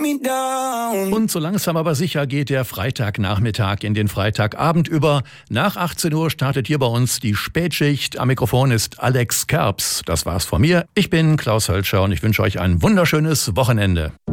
Und so langsam aber sicher geht der Freitagnachmittag in den Freitagabend über. Nach 18 Uhr startet hier bei uns die Spätschicht. Am Mikrofon ist Alex Kerbs. Das war's von mir. Ich bin Klaus Hölscher und ich wünsche euch ein wunderschönes Wochenende.